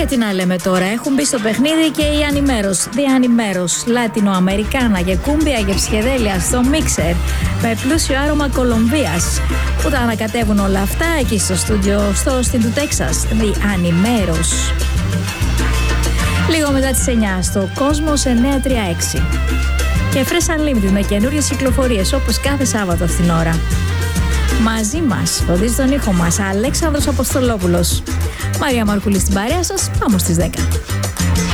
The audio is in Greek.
Τι να λέμε τώρα, έχουν μπει στο παιχνίδι και οι Ανημέρος, Ανημέρος, Λατινοαμερικάνα και κούμπια και ψυχεδέλεια στο μίξερ με πλούσιο άρωμα Κολομβίας, που τα ανακατεύουν όλα αυτά εκεί στο στούντιο στο Austin του Τέξας, Ανημέρος. Λίγο μετά τις 9 στο Κόσμος 936 και Fresh Unlimited με καινούριες κυκλοφορίες όπως κάθε Σάββατο αυτήν την ώρα. Μαζί μας, φροντίζει τον ήχο μας, Αλέξανδρος Αποστολόπουλος. Μαρία Μαρκούλη στην παρέα σας, πάμε στις 10.